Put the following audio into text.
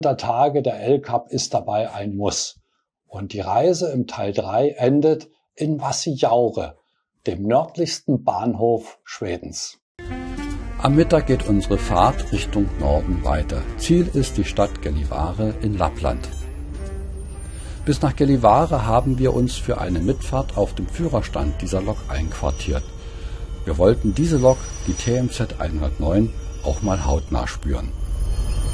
der Tage der L-Cup ist dabei ein Muss. Und die Reise im Teil 3 endet in Vassijaure, dem nördlichsten Bahnhof Schwedens. Am Mittag geht unsere Fahrt Richtung Norden weiter. Ziel ist die Stadt Gällivare in Lappland. Bis nach Gällivare haben wir uns für eine Mitfahrt auf dem Führerstand dieser Lok einquartiert. Wir wollten diese Lok, die TMZ 109, auch mal hautnah spüren.